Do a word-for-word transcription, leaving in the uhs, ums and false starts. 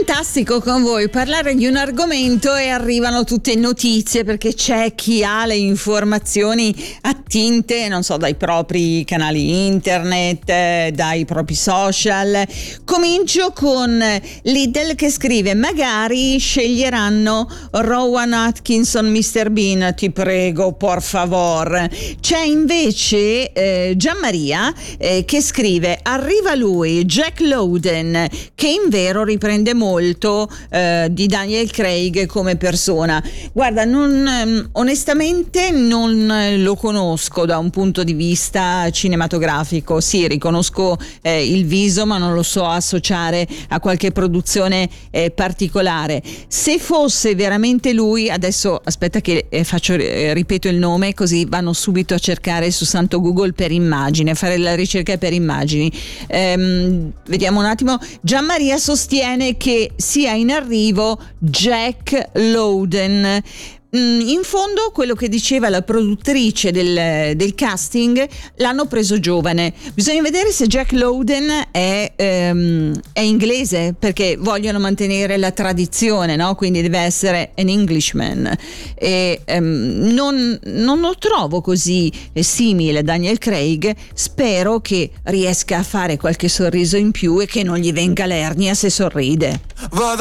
Fantastico con voi parlare di un argomento e arrivano tutte notizie, perché c'è chi ha le informazioni attinte, non so, dai propri canali internet, eh, dai propri social. Comincio con Lidl che scrive: magari sceglieranno Rowan Atkinson mister Bean, ti prego, por favor. C'è invece eh, Gianmaria eh, che scrive: arriva lui, Jack Lowden, che in vero riprende molto eh, di Daniel Craig come persona. Guarda, non, onestamente non lo conosco da un punto di vista cinematografico. Sì, riconosco eh, il viso, ma non lo so associare a qualche produzione eh, particolare. Se fosse veramente lui, adesso aspetta che eh, faccio eh, ripeto il nome, così vanno subito a cercare su santo Google per immagine, fare la ricerca per immagini. Ehm, vediamo un attimo. Gianmaria sostiene che sia in arrivo Jack Lowden. In fondo quello che diceva la produttrice del, del casting, l'hanno preso giovane. Bisogna vedere se Jack Lowden è, um, è inglese, perché vogliono mantenere la tradizione, no? Quindi deve essere an Englishman. E, um, non, non lo trovo così simile a Daniel Craig. Spero che riesca a fare qualche sorriso in più e che non gli venga l'ernia se sorride.